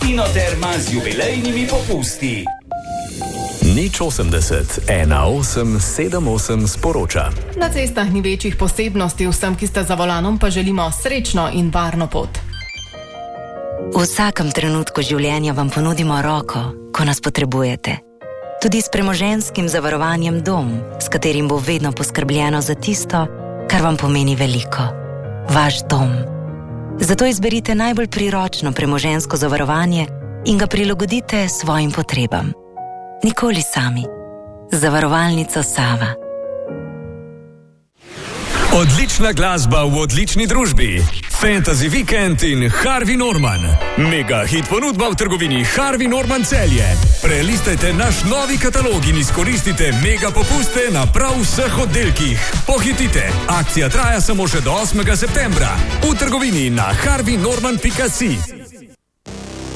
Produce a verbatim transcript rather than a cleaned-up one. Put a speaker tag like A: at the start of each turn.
A: Inoterma z jubilejnimi popusti.
B: Nič osemdeset, ena osem sedem osem sporoča.
C: Na cestah ni večjih posebnosti, vsem, ki ste za volanom, pa želimo srečno in varno pot.
D: V vsakem trenutku življenja vam ponudimo roko, ko nas potrebujete. Tudi s premoženjskim zavarovanjem Dom, s katerim bo vedno poskrbljeno za tisto, kar vam pomeni veliko. Vaš dom. Zato izberite najbolj priročno premoženjsko zavarovanje in ga prilagodite svojim potrebam. Nikoli sami. Zavarovalnica Sava.
B: Odlična glasba v odlični družbi. Fantasy Weekend in Harvey Norman. Mega hit ponudba v trgovini Harvey Norman Celje. Prelistajte naš novi katalog in izkoristite mega popuste na prav vseh oddelkih. Pohitite, akcija traja samo še do osmega septembra. V trgovini na harvey norman pika si.